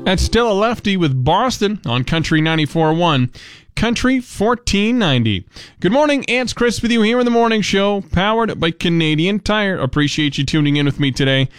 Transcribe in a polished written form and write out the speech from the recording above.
That's Still a Lefty with Boston on Country 94.1. Country 1490. Good morning, Ants Chris with you here in the morning show, powered by Canadian Tire. Appreciate you tuning in with me today.